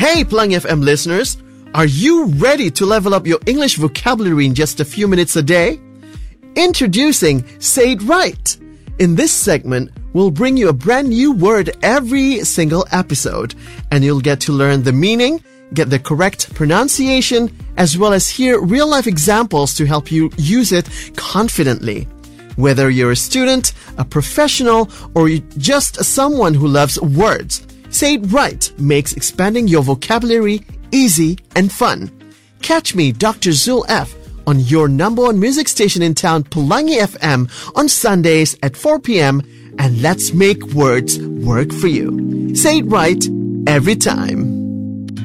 Hey, Pelangi FM listeners! Are you ready to level up your English vocabulary in just a few minutes a day? Introducing Say It Right! In this segment, we'll bring you a brand new word every single episode, and you'll get to learn the meaning, get the correct pronunciation, as well as hear real-life examples to help you use it confidently. Whether you're a student, a professional, or just someone who loves words, Say It Right makes expanding your vocabulary easy and fun. Catch me, Dr. Zul F, on your number one music station in town, Pelangi FM, on Sundays at 4 p.m. and let's make words work for you. Say it right every time.